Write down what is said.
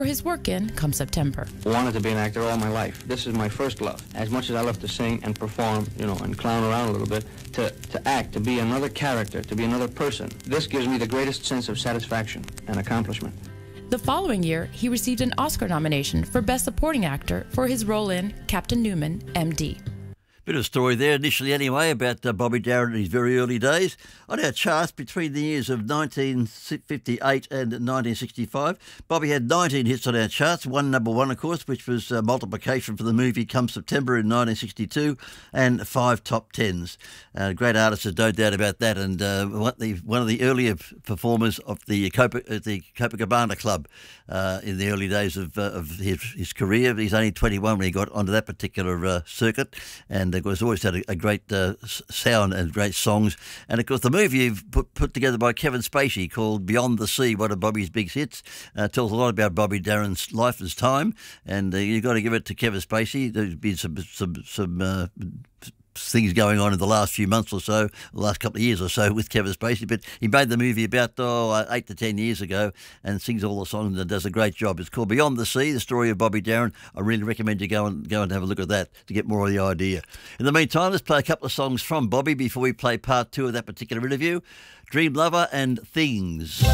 for his work in come September. I wanted to be an actor all my life. This is my first love. As much as I love to sing and perform, and clown around a little bit, to act, to be another character, to be another person, this gives me the greatest sense of satisfaction and accomplishment. The following year, he received an Oscar nomination for Best Supporting Actor for his role in Captain Newman, M.D. Bit of story there initially anyway about Bobby Darin in his very early days. On our charts between the years of 1958 and 1965, Bobby had 19 hits on our charts, one number one of course, which was multiplication for the movie Come September in 1962, and 5 top tens. Great artist, there's no doubt about that, and one of the earlier performers of the Copacabana Club in the early days of his career. He's only 21 when he got onto that particular circuit, and of course always had a great sound and great songs. And of course the movie put together by Kevin Spacey called Beyond the Sea, one of Bobby's big hits, tells a lot about Bobby Darin's life and time, and you've got to give it to Kevin Spacey. There's been some things going on in the last few months or so, the last couple of years or so with Kevin Spacey, but he made the movie about 8 to 10 years ago and sings all the songs and does a great job. It's called Beyond the Sea, the story of Bobby Darin. I really recommend you go and have a look at that to get more of the idea. In the meantime, let's play a couple of songs from Bobby before we play part 2 of that particular interview. Dream Lover and Things.